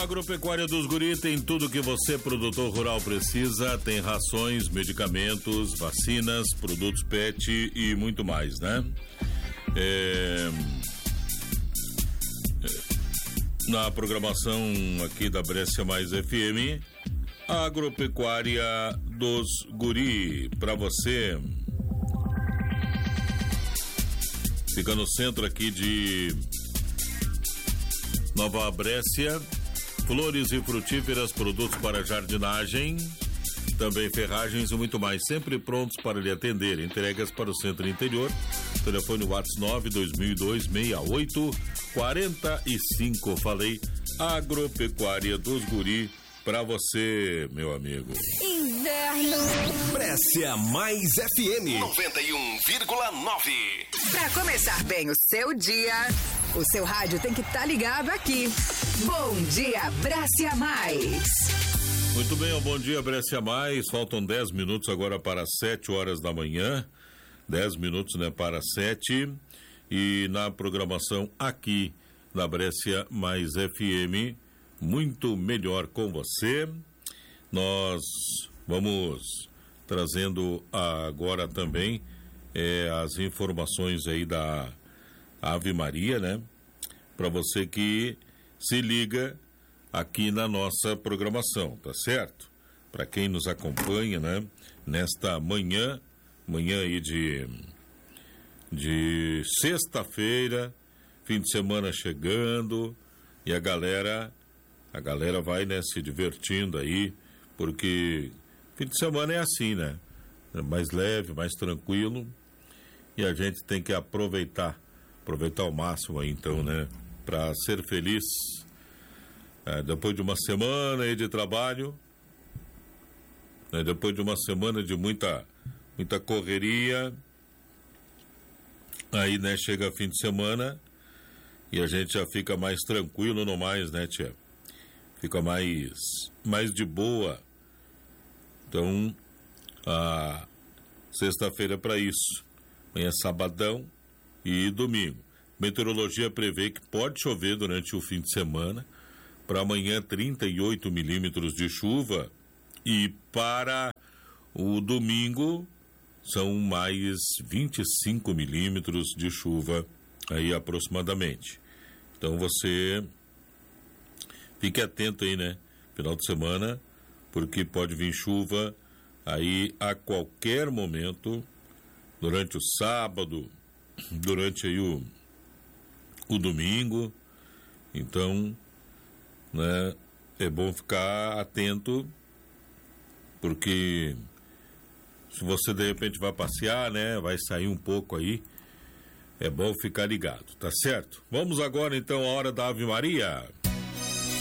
Agropecuária dos Guri tem tudo que você, produtor rural, precisa. Tem rações, medicamentos, vacinas, produtos pet e muito mais, né? Na programação aqui da Brescia Mais FM, a Agropecuária dos Guri, para você. Fica no centro aqui de Nova Brescia. Flores e frutíferas, produtos para jardinagem, também ferragens e muito mais, sempre prontos para lhe atender. Entregas para o centro e interior. Telefone WhatsApp 920266845. Falei, Agropecuária dos Guri para você, meu amigo. Inverno. Brescia Mais FM 91,9. Para começar bem o seu dia, o seu rádio tem que estar ligado aqui. Bom dia, Brescia Mais. Muito bem, bom dia, Brescia Mais. Faltam 10 minutos agora para 7 horas da manhã. 10 minutos, né, para 7. E na programação aqui na Brescia Mais FM, muito melhor com você. Nós vamos trazendo agora também as informações aí da Ave Maria, né? Para você que se liga aqui na nossa programação, tá certo? Para quem nos acompanha, né? Nesta manhã aí de sexta-feira, fim de semana chegando, e a galera vai, né, se divertindo aí, porque fim de semana é assim, né? É mais leve, mais tranquilo, e a gente tem que aproveitar ao máximo aí, então, né? Para ser feliz. Depois de uma semana aí de trabalho, né? Depois de uma semana de muita correria, aí, né, chega fim de semana e a gente já fica mais tranquilo, não mais, né, tia? Fica mais de boa. Então, a sexta-feira é para isso. Amanhã é sabadão e domingo. Meteorologia prevê que pode chover durante o fim de semana. Para amanhã, 38 milímetros de chuva. E para o domingo, são mais 25 milímetros de chuva aí aproximadamente. Então você fique atento aí, né? Final de semana, porque pode vir chuva aí a qualquer momento, durante o sábado, durante aí o domingo. Então, né, é bom ficar atento, porque se você de repente vai passear, né, vai sair um pouco aí, é bom ficar ligado, tá certo? Vamos agora então à hora da Ave Maria.